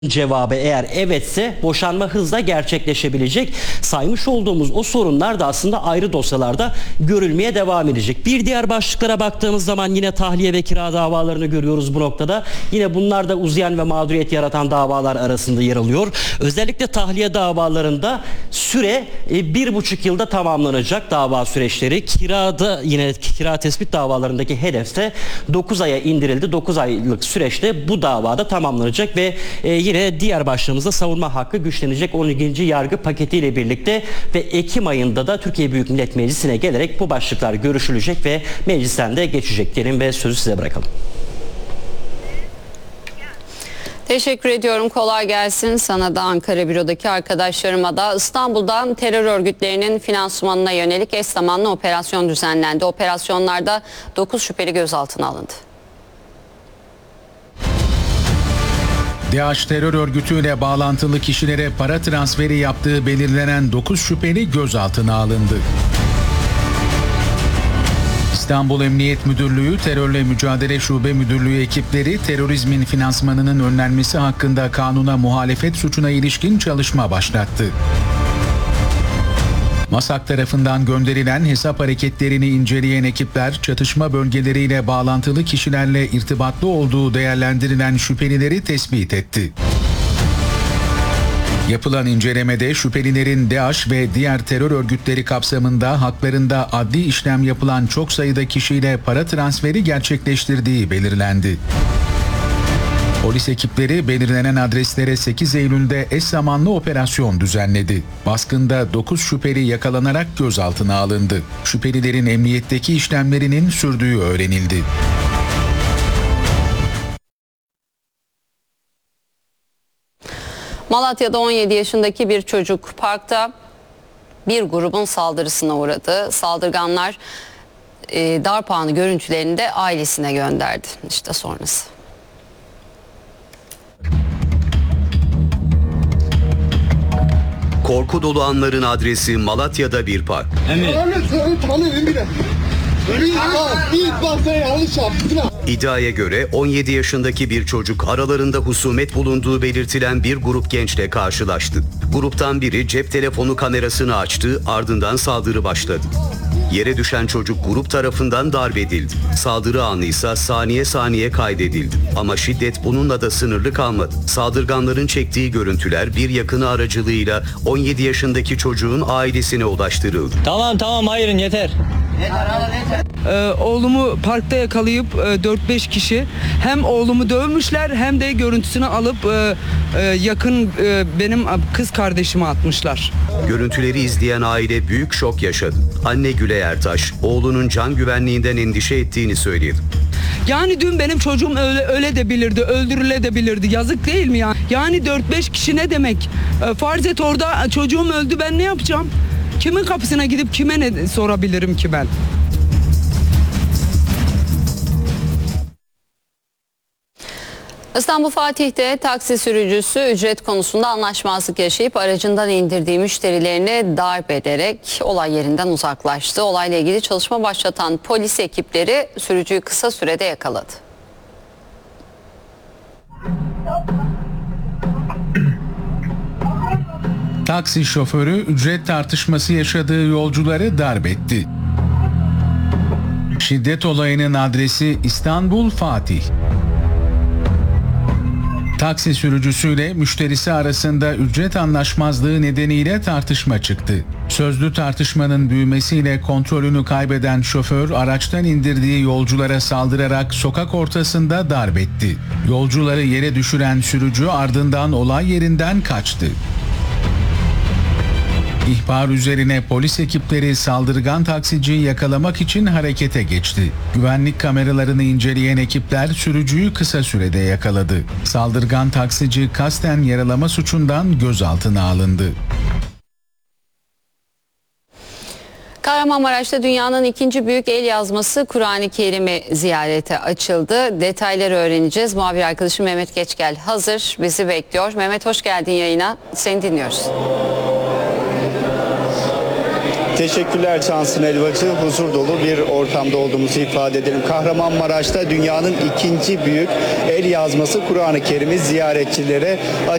Cevabı eğer evetse boşanma hızla gerçekleşebilecek. Saymış olduğumuz o sorunlar da aslında ayrı dosyalarda görülmeye devam edecek. Bir diğer başlıklara baktığımız zaman yine tahliye ve kira davalarını görüyoruz bu noktada. Yine bunlar da uzayan ve mağduriyet yaratan davalar arasında yer alıyor. Özellikle tahliye davalarında süre 1,5 yılda tamamlanacak dava süreçleri. Kirada yine kira tespit davalarındaki hedefte 9 aya indirildi. 9 aylık süreçte bu davada tamamlanacak ve yine diğer başlığımızda savunma hakkı güçlenecek 12. yargı paketiyle birlikte ve Ekim ayında da Türkiye Büyük Millet Meclisi'ne gelerek bu başlıklar görüşülecek ve meclisten de geçecek derim ve sözü size bırakalım. Teşekkür ediyorum. Kolay gelsin. Sana da Ankara Büro'daki arkadaşlarıma da. İstanbul'dan terör örgütlerinin finansmanına yönelik eş zamanlı operasyon düzenlendi. Operasyonlarda 9 şüpheli gözaltına alındı. DAEŞ terör örgütüyle bağlantılı kişilere para transferi yaptığı belirlenen 9 şüpheli gözaltına alındı. İstanbul Emniyet Müdürlüğü Terörle Mücadele Şube Müdürlüğü ekipleri terörizmin finansmanının önlenmesi hakkında kanuna muhalefet suçuna ilişkin çalışma başlattı. MASAK tarafından gönderilen hesap hareketlerini inceleyen ekipler çatışma bölgeleriyle bağlantılı kişilerle irtibatlı olduğu değerlendirilen şüphelileri tespit etti. Yapılan incelemede şüphelilerin DAEŞ ve diğer terör örgütleri kapsamında haklarında adli işlem yapılan çok sayıda kişiyle para transferi gerçekleştirdiği belirlendi. Polis ekipleri belirlenen adreslere 8 Eylül'de eş zamanlı operasyon düzenledi. Baskında 9 şüpheli yakalanarak gözaltına alındı. Şüphelilerin emniyetteki işlemlerinin sürdüğü öğrenildi. Malatya'da 17 yaşındaki bir çocuk parkta bir grubun saldırısına uğradı. Saldırganlar darp anı görüntülerini de ailesine gönderdi. İşte sonrası. Korku dolu anların adresi Malatya'da bir park. İddiaya göre 17 yaşındaki bir çocuk aralarında husumet bulunduğu belirtilen bir grup gençle karşılaştı. Gruptan biri cep telefonu kamerasını açtı, ardından saldırı başladı. Yere düşen çocuk grup tarafından darp edildi. Saldırı anı ise saniye saniye kaydedildi. Ama şiddet bununla da sınırlı kalmadı. Saldırganların çektiği görüntüler bir yakını aracılığıyla 17 yaşındaki çocuğun ailesine ulaştırıldı. Tamam hayırın yeter. Oğlumu parkta yakalayıp 4-5 kişi hem oğlumu dövmüşler hem de görüntüsünü alıp yakın benim kız kardeşime atmışlar. Görüntüleri izleyen aile büyük şok yaşadı. Anne Gülay Ertaş, oğlunun can güvenliğinden endişe ettiğini söyledi. Yani dün benim çocuğum öyle de bilirdi, öldürülebilirdi. Yazık değil mi ya? Yani 4-5 kişi ne demek? Farz et orada çocuğum öldü, ben ne yapacağım? Kimin kapısına gidip kime ne sorabilirim ki ben? İstanbul Fatih'te taksi sürücüsü ücret konusunda anlaşmazlık yaşayıp aracından indirdiği müşterilerini darp ederek olay yerinden uzaklaştı. Olayla ilgili çalışma başlatan polis ekipleri sürücüyü kısa sürede yakaladı. Taksi şoförü ücret tartışması yaşadığı yolcuları darp etti. Şiddet olayının adresi İstanbul Fatih. Taksi sürücüsüyle müşterisi arasında ücret anlaşmazlığı nedeniyle tartışma çıktı. Sözlü tartışmanın büyümesiyle kontrolünü kaybeden şoför araçtan indirdiği yolculara saldırarak sokak ortasında darp etti. Yolcuları yere düşüren sürücü ardından olay yerinden kaçtı. İhbar üzerine polis ekipleri saldırgan taksiciyi yakalamak için harekete geçti. Güvenlik kameralarını inceleyen ekipler sürücüyü kısa sürede yakaladı. Saldırgan taksici kasten yaralama suçundan gözaltına alındı. Kahramanmaraş'ta dünyanın ikinci büyük el yazması Kur'an-ı Kerim'i ziyarete açıldı. Detayları öğreneceğiz. Muhabir arkadaşım Mehmet Geçgel hazır, bizi bekliyor. Mehmet hoş geldin yayına. Seni dinliyoruz. Teşekkürler Cansın Elbacı. Huzur dolu bir ortamda olduğumuzu ifade edelim. Kahramanmaraş'ta dünyanın ikinci büyük el yazması Kur'an-ı Kerim'i ziyaretçilere